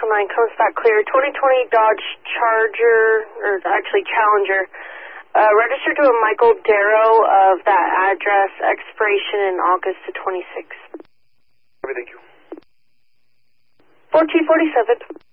comes back clear. 2020 Dodge Charger, or actually Challenger, registered to a Michael Darrow of that address, expiration in August the 26th. Thank you. 1447.